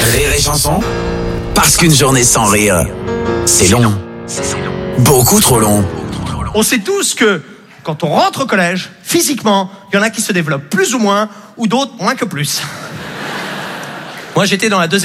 Rire et chanson, parce qu'une journée sans rire, c'est long. Beaucoup trop long. On sait tous que quand on rentre au collège, physiquement, il y en a qui se développent plus ou moins, ou d'autres moins que plus. Moi, j'étais dans la deuxième